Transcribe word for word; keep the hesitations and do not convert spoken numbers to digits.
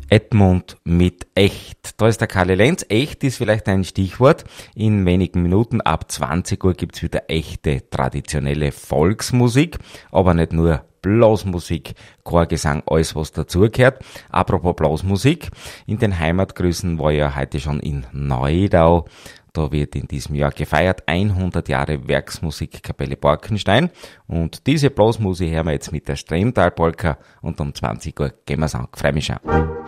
Edmund mit Echt. Da ist der Karli Lenz. Echt ist vielleicht ein Stichwort. In wenigen Minuten ab zwanzig Uhr gibt's wieder echte traditionelle Volksmusik, aber nicht nur Blasmusik, Chorgesang, alles was dazugehört. Apropos Blasmusik, in den Heimatgrüßen war ja heute schon in Neudau. Da wird in diesem Jahr gefeiert hundert Jahre Werksmusikkapelle Borkenstein. Und diese Blasmusik hören wir jetzt mit der Stremtal-Polka und um zwanzig Uhr gehen wir's an. Freu mich schon.